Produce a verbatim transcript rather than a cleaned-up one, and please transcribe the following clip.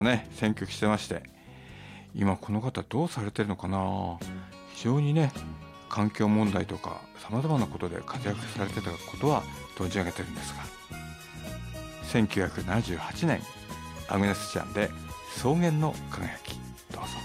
ね、選曲してまして、今この方どうされてるのかな。非常にね、環境問題とか様々なことで活躍されてたことは存じ上げてるんですが、せんきゅうひゃくななじゅうはちねん、アグネス・チャンで草原の輝き。